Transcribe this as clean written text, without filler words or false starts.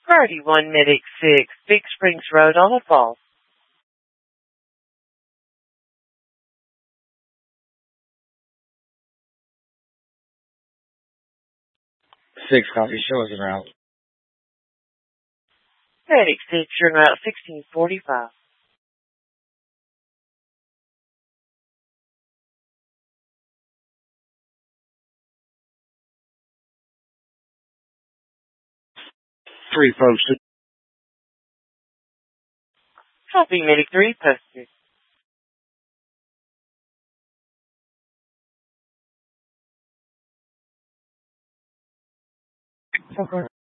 Priority 1, Medic 6, Big Springs Road, Olive Falls. 6 copy, show us around. Medic 6, you're in route 1645. Three posted. Copy, Medic 3, posted. Okay.